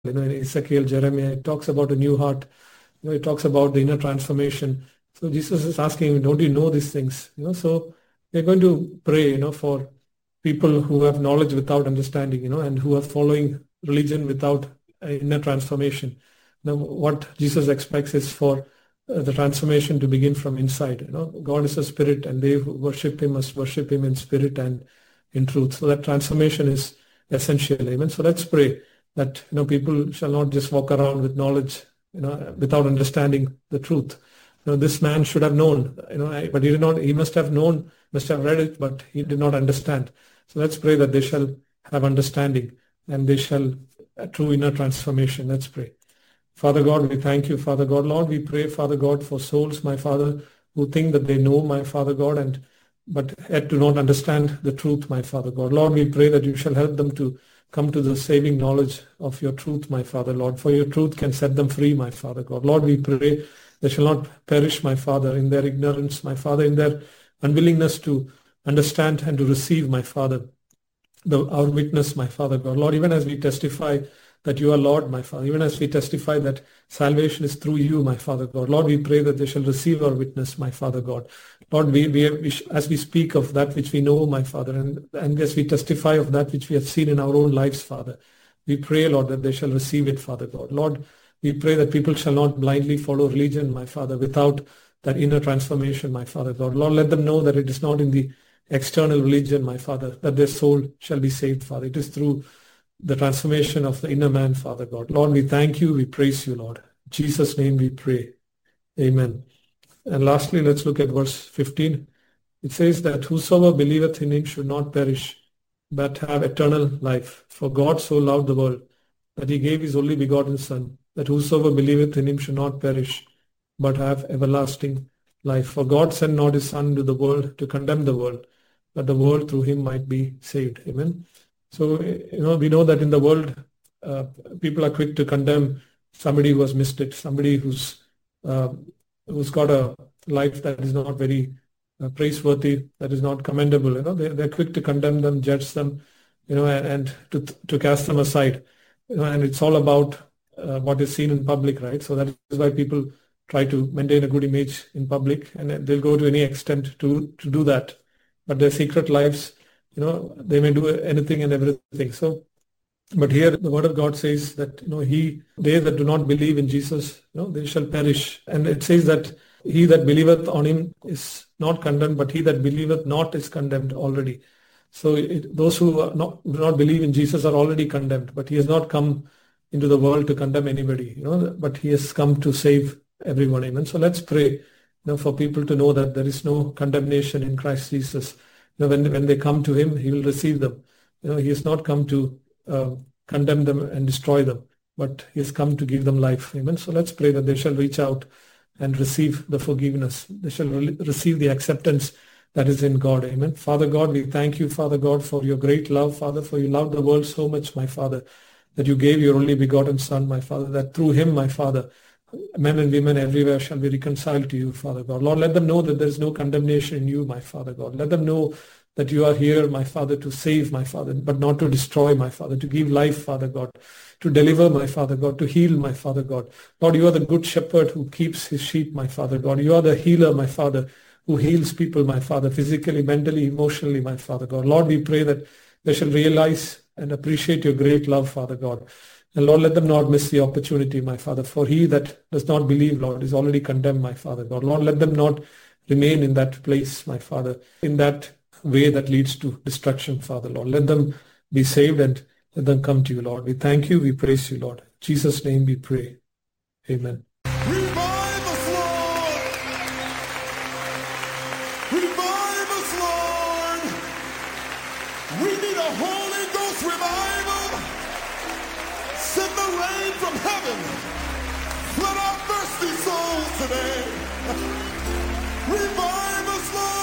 in Ezekiel, Jeremiah, it talks about a new heart. It talks about the inner transformation. So Jesus is asking him, don't you know these things? So we're going to pray, for people who have knowledge without understanding, and who are following religion without inner transformation. Now, what Jesus expects is for the transformation to begin from inside. God is a spirit, and they who worship him must worship him in spirit and in truth. So that transformation is essential. Amen. So let's pray that people shall not just walk around with knowledge, without understanding the truth. This man should have known, but he did not. He must have known, must have read it, but he did not understand. So let's pray that they shall have understanding and they shall true inner transformation. Let's pray. Father God, we thank you, Father God. Lord, we pray, Father God, for souls, my Father, who think that they know, my Father God, but yet do not understand the truth, my Father God. Lord, we pray that you shall help them to come to the saving knowledge of your truth, my Father, Lord. For your truth can set them free, my Father God. Lord, we pray they shall not perish, my Father, in their ignorance, my Father, in their unwillingness to understand and to receive, my Father, our witness, my Father God. Lord, even as we testify that you are Lord, my Father, even as we testify that salvation is through you, my Father God. Lord, we pray that they shall receive our witness, my Father God. Lord, as we speak of that which we know, my Father, and as we testify of that which we have seen in our own lives, Father, we pray, Lord, that they shall receive it, Father God. Lord, we pray that people shall not blindly follow religion, my Father, without that inner transformation, my Father God. Lord, let them know that it is not in the external religion, my Father, that their soul shall be saved, Father. It is through the transformation of the inner man, Father God. Lord, we thank you, we praise you, Lord. In Jesus' name we pray. Amen. And lastly, let's look at verse 15. It says that whosoever believeth in him should not perish, but have eternal life. For God so loved the world that he gave his only begotten Son, that whosoever believeth in him should not perish, but have everlasting life. For God sent not his Son into the world to condemn the world, but the world through him might be saved. Amen. So, we know that in the world, people are quick to condemn somebody who has missed it, somebody who's got a life that is not very praiseworthy, that is not commendable. They're quick to condemn them, judge them, and to cast them aside. And it's all about what is seen in public, right? So that is why people try to maintain a good image in public, and they'll go to any extent to do that. But their secret lives, they may do anything and everything. So, but here the word of God says that, they that do not believe in Jesus, they shall perish. And it says that he that believeth on him is not condemned, but he that believeth not is condemned already. So those who do not believe in Jesus are already condemned, but he has not come into the world to condemn anybody, but he has come to save everyone. Amen. So let's pray, for people to know that there is no condemnation in Christ Jesus. When they come to him, he will receive them. He has not come to condemn them and destroy them, but he has come to give them life. Amen. So let's pray that they shall reach out and receive the forgiveness. They shall receive the acceptance that is in God. Amen. Father God, we thank you, Father God, for your great love, Father, for you loved the world so much, my Father, that you gave your only begotten Son, my Father, that through him, my Father, men and women everywhere shall be reconciled to you, Father God. Lord, let them know that there is no condemnation in you, my Father God. Let them know that you are here, my Father, to save, my Father, but not to destroy, my Father, to give life, Father God, to deliver, my Father God, to heal, my Father God. Lord, you are the good shepherd who keeps his sheep, my Father God. You are the healer, my Father, who heals people, my Father, physically, mentally, emotionally, my Father God. Lord, we pray that they shall realize and appreciate your great love, Father God. And Lord, let them not miss the opportunity, my Father. For he that does not believe, Lord, is already condemned, my Father God. Lord, let them not remain in that place, my Father, in that way that leads to destruction, Father, Lord. Let them be saved and let them come to you, Lord. We thank you. We praise you, Lord. In Jesus' name we pray. Amen. Revive us, Lord. Revive us, Lord. We need a Holy Ghost revival. Send the rain from heaven. Flood our thirsty souls today. Revive us, Lord.